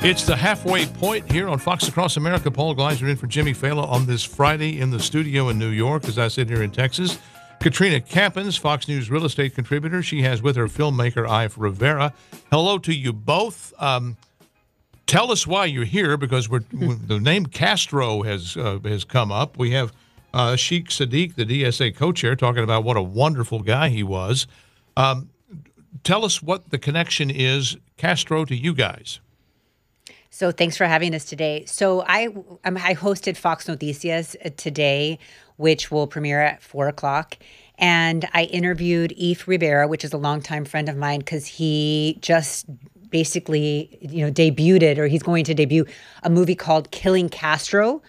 It's the halfway point here on Fox Across America. Paul Gleiser in for Jimmy Fallon on this Friday in the studio in New York, as I sit here in Texas. Katrina Campins, Fox News real estate contributor. She has with her filmmaker Ive Rivera. Hello to you both. Tell us why you're here, because the name Castro has come up. We have Sheikh Sadiq, the DSA co-chair, talking about what a wonderful guy he was. Tell us what the connection is, Castro, to you guys. So thanks for having us today. So I hosted Fox Noticias today, which will premiere at 4:00. And I interviewed Ive Rivera, which is a longtime friend of mine, because he just basically, debuted, or he's going to debut a movie called Killing Castro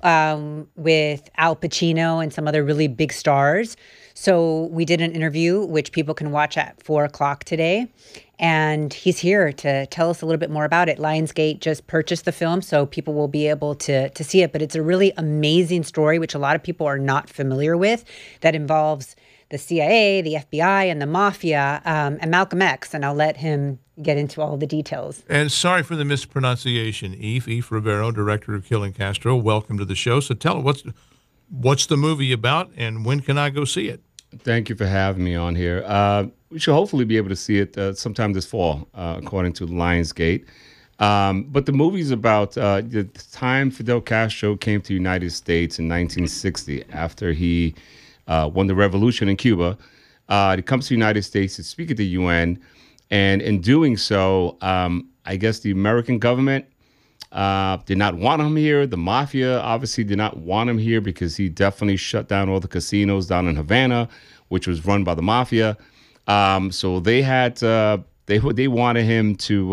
with Al Pacino and some other really big stars. So we did an interview, which people can watch at 4:00 today. And he's here to tell us a little bit more about it. Lionsgate just purchased the film, so people will be able to see it. But it's a really amazing story, which a lot of people are not familiar with, that involves the CIA, the FBI, and the mafia, and Malcolm X. And I'll let him get into all the details. And sorry for the mispronunciation, Ive Rivera, director of Killing Castro. Welcome to the show. So tell us, what's the movie about, and when can I go see it? Thank you for having me on here. We should hopefully be able to see it sometime this fall, according to Lionsgate. But the movie's about the time Fidel Castro came to the United States in 1960 after he won the revolution in Cuba. He comes to the United States to speak at the UN. And in doing so, I guess the American government did not want him here. The mafia obviously did not want him here because he definitely shut down all the casinos down in Havana, which was run by the mafia. So they had they wanted him to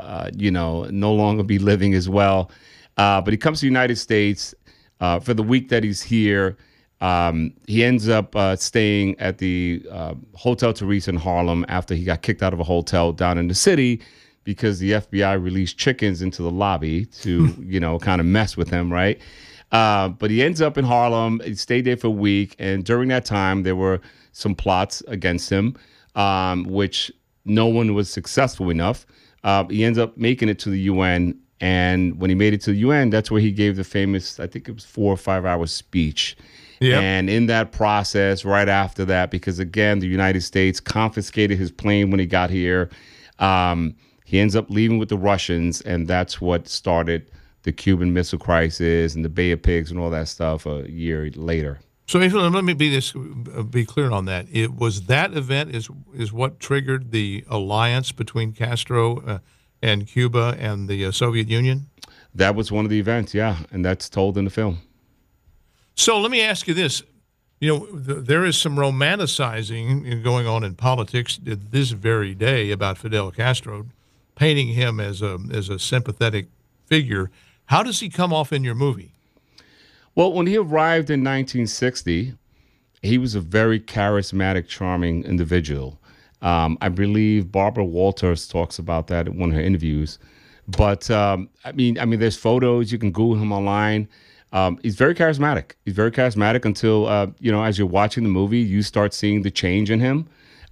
no longer be living as well. But he comes to the United States for the week that he's here. He ends up staying at the Hotel Teresa in Harlem after he got kicked out of a hotel down in the city, because the FBI released chickens into the lobby to, kind of mess with him, right? But he ends up in Harlem. He stayed there for a week. And during that time, there were some plots against him, which no one was successful enough. He ends up making it to the UN. And when he made it to the UN, that's where he gave the famous, I think it was 4 or 5 hour speech. Yep. And in that process, right after that, because, again, the United States confiscated his plane when he got here, he ends up leaving with the Russians, and that's what started the Cuban Missile Crisis and the Bay of Pigs and all that stuff a year later. So let me be clear on that. It was that event is what triggered the alliance between Castro and Cuba and the Soviet Union? That was one of the events, yeah, and that's told in the film. So let me ask you this. There is some romanticizing going on in politics this very day about Fidel Castro, painting him as a sympathetic figure. How does he come off in your movie? Well, when he arrived in 1960, he was a very charismatic, charming individual. I believe Barbara Walters talks about that in one of her interviews. But I mean, there's photos. You can Google him online. He's very charismatic. He's very charismatic until, as you're watching the movie, you start seeing the change in him.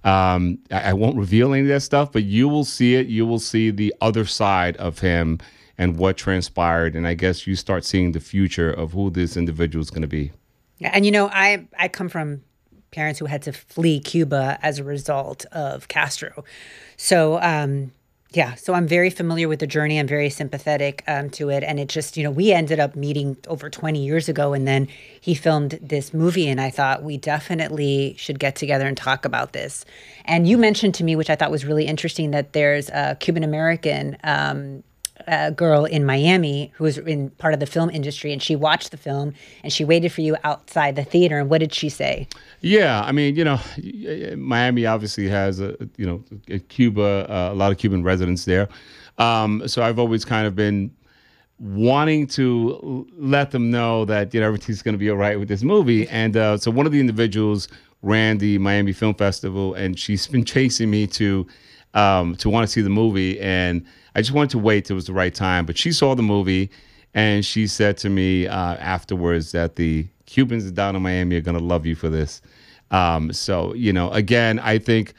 I won't reveal any of that stuff, but you will see it. You will see the other side of him and what transpired. And I guess you start seeing the future of who this individual is going to be. And, I come from parents who had to flee Cuba as a result of Castro. So, so I'm very familiar with the journey. I'm very sympathetic to it. And it just, we ended up meeting over 20 years ago, and then he filmed this movie, and I thought we definitely should get together and talk about this. And you mentioned to me, which I thought was really interesting, that there's a Cuban-American girl in Miami who was in part of the film industry, and she watched the film and she waited for you outside the theater. And what did she say? Yeah, Miami obviously has a Cuba, a lot of Cuban residents there. So I've always kind of been wanting to let them know that everything's going to be all right with this movie. And so one of the individuals ran the Miami Film Festival, and she's been chasing me to want to see the movie, and I just wanted to wait till it was the right time. But she saw the movie, and she said to me afterwards that the Cubans down in Miami are going to love you for this. So, again, I think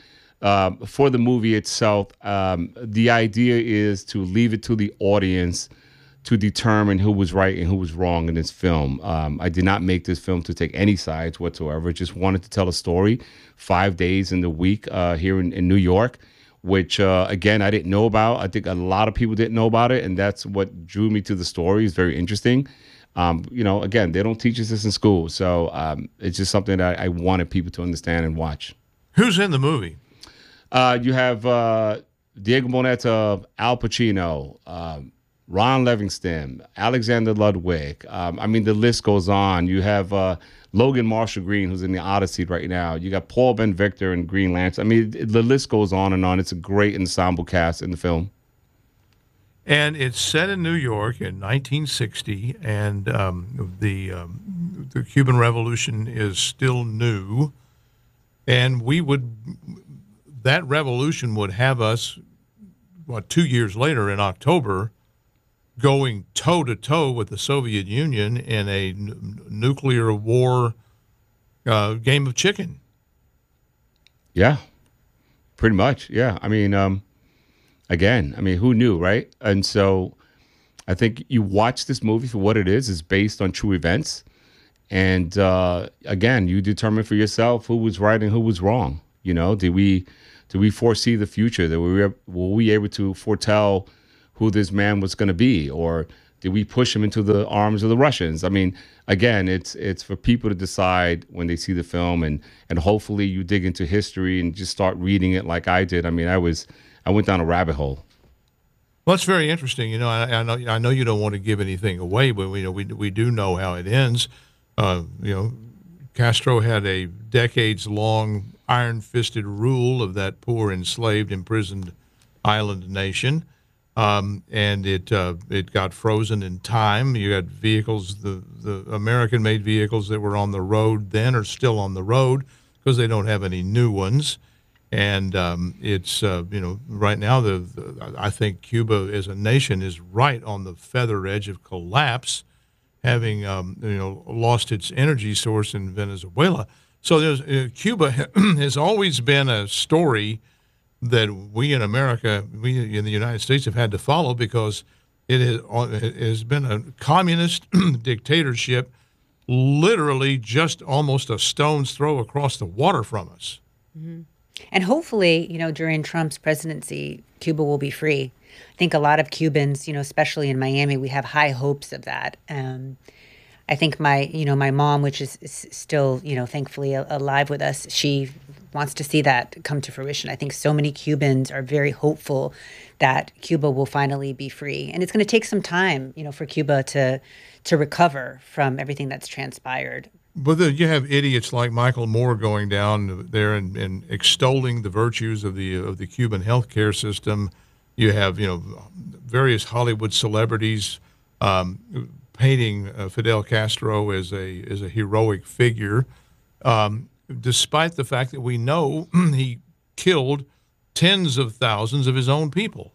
for the movie itself, the idea is to leave it to the audience to determine who was right and who was wrong in this film. I did not make this film to take any sides whatsoever. Just wanted to tell a story 5 days in the week here in New York, which, again, I didn't know about. I think a lot of people didn't know about it, and that's what drew me to the story. It's very interesting. Again, they don't teach us this in school, so it's just something that I wanted people to understand and watch. Who's in the movie? You have Diego Boneta, Al Pacino, Ron Livingston, Alexander Ludwig. The list goes on. You have Logan Marshall Green, who's in the Odyssey right now. You got Paul Ben Victor and Green Lantern. The list goes on and on. It's a great ensemble cast in the film. And it's set in New York in 1960, and the Cuban Revolution is still new. And that revolution would have us, 2 years later in October, going toe-to-toe with the Soviet Union in a nuclear war game of chicken. Yeah, pretty much, yeah. Again, who knew, right? And so I think you watch this movie for what it is. It's based on true events. And, again, you determine for yourself who was right and who was wrong. Did we foresee the future? Were we able to foretell who this man was going to be, or did we push him into the arms of the Russians? Again, it's for people to decide when they see the film, and hopefully you dig into history and just start reading it like I did. I went down a rabbit hole. Well, it's very interesting. I know you don't want to give anything away, but we do know how it ends. Castro had a decades-long iron-fisted rule of that poor, enslaved, imprisoned island nation. And it got frozen in time. You had vehicles, the American-made vehicles that were on the road then are still on the road because they don't have any new ones. And it's right now I think Cuba as a nation is right on the feather edge of collapse, having lost its energy source in Venezuela. So Cuba has always been a story that we in America, we in the United States have had to follow because it has been a communist dictatorship literally just almost a stone's throw across the water from us. Mm-hmm. And hopefully, during Trump's presidency, Cuba will be free. I think a lot of Cubans, especially in Miami, we have high hopes of that. I think my mom, which is still, thankfully alive with us, she wants to see that come to fruition. I think so many Cubans are very hopeful that Cuba will finally be free. And it's going to take some time, for Cuba to recover from everything that's transpired. But you have idiots like Michael Moore going down there and extolling the virtues of the Cuban healthcare system. You have, various Hollywood celebrities painting Fidel Castro as a heroic figure, despite the fact that we know he killed tens of thousands of his own people.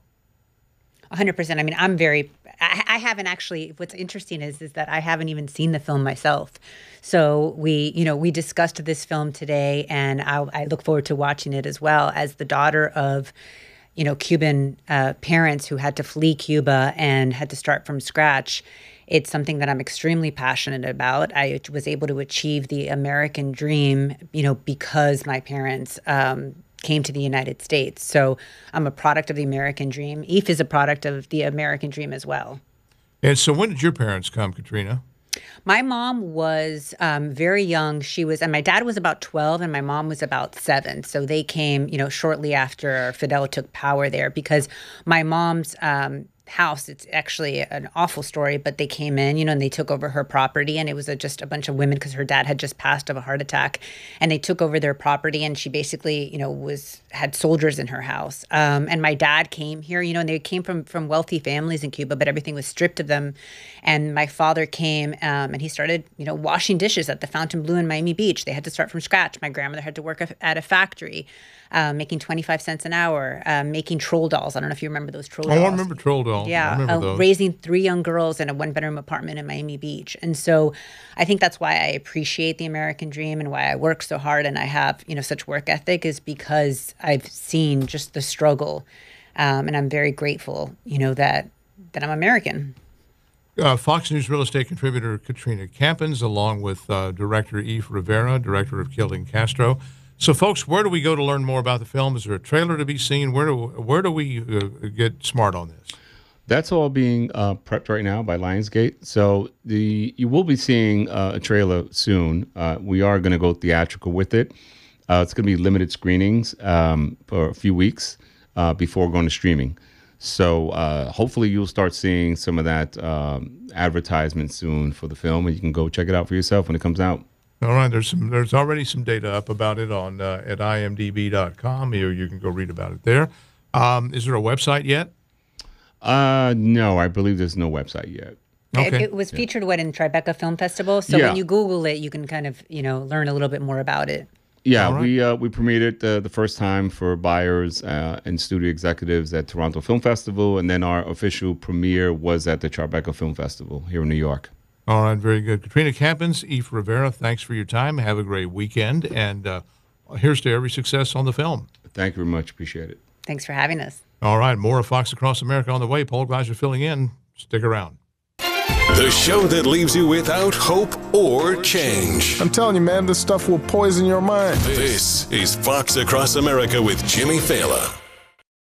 100%. I haven't actually, what's interesting is that I haven't even seen the film myself. So we discussed this film today, and I look forward to watching it as well as the daughter of, Cuban parents who had to flee Cuba and had to start from scratch. It's something that I'm extremely passionate about. I was able to achieve the American dream, because my parents came to the United States. So I'm a product of the American dream. Eve is a product of the American dream as well. And so when did your parents come, Katrina? My mom was very young. And my dad was about 12 and my mom was about 7. So they came, shortly after Fidel took power there, because my mom's house, it's actually an awful story, but they came in, and they took over her property, and it was just a bunch of women because her dad had just passed of a heart attack, and they took over their property, and she basically, had soldiers in her house. And my dad came here, and they came from wealthy families in Cuba, but everything was stripped of them. And my father came and he started, washing dishes at the Fontainebleau in Miami Beach. They had to start from scratch. My grandmother had to work at a factory. Making 25 cents an hour, making troll dolls. I don't know if you remember those troll dolls. Oh, I remember troll dolls. recall. I Yeah, remember those. raising 3 young girls in a 1-bedroom apartment in Miami Beach. And so I think that's why I appreciate the American dream and why I work so hard and I have, such work ethic, is because I've seen just the struggle. And I'm very grateful, that I'm American. Fox News real estate contributor Katrina Campins, along with director Eve Rivera, director of Killing Castro. So, folks, where do we go to learn more about the film? Is there a trailer to be seen? Where do we get smart on this? That's all being prepped right now by Lionsgate. So you will be seeing a trailer soon. We are going to go theatrical with it. It's going to be limited screenings for a few weeks before going to streaming. So hopefully you'll start seeing some of that advertisement soon for the film, and you can go check it out for yourself when it comes out. All right, there's already some data up about it on at imdb.com, or you can go read about it there. Is there a website yet? No, I believe there's no website yet. Okay. It was featured in Tribeca Film Festival, so when you Google it, you can kind of learn a little bit more about it. Yeah, right. we premiered it the first time for buyers and studio executives at Toronto Film Festival, and then our official premiere was at the Tribeca Film Festival here in New York. All right, very good. Katrina Campins, Eve Rivera, thanks for your time. Have a great weekend, and here's to every success on the film. Thank you very much. Appreciate it. Thanks for having us. All right, more of Fox Across America on the way. Paul Gleiser filling in. Stick around. The show that leaves you without hope or change. I'm telling you, man, this stuff will poison your mind. This is Fox Across America with Jimmy Failla.